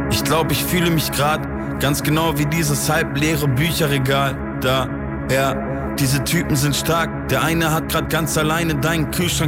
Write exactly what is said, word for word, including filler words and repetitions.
Ich glaub, ich fühle mich grad ganz genau wie dieses halbleere Bücherregal da, ja. Diese Typen sind stark, der eine hat grad ganz alleine deinen Kühlschrank